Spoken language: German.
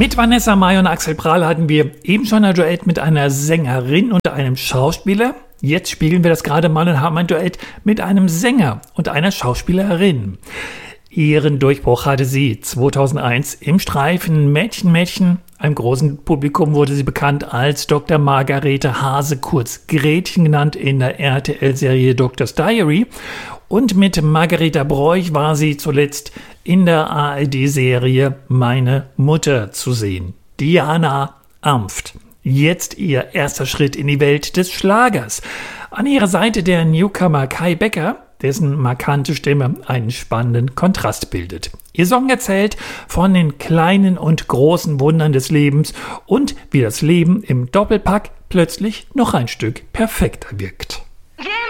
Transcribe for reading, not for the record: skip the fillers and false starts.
Mit Vanessa Mai und Axel Prahl hatten wir eben schon ein Duett mit einer Sängerin und einem Schauspieler. Jetzt spielen wir das gerade mal und haben ein Duett mit einem Sänger und einer Schauspielerin. Ihren Durchbruch hatte sie 2001 im Streifen Mädchen, Mädchen. Einem großen Publikum wurde sie bekannt als Dr. Margarete Hase, kurz Gretchen genannt, in der RTL-Serie Doctor's Diary. Und mit Margareta Broich war sie zuletzt in der ARD-Serie Meine Mutter zu sehen. Diana Amft. Jetzt ihr erster Schritt in die Welt des Schlagers. An ihrer Seite der Newcomer Kai Becker, dessen markante Stimme einen spannenden Kontrast bildet. Ihr Song erzählt von den kleinen und großen Wundern des Lebens und wie das Leben im Doppelpack plötzlich noch ein Stück perfekter wirkt.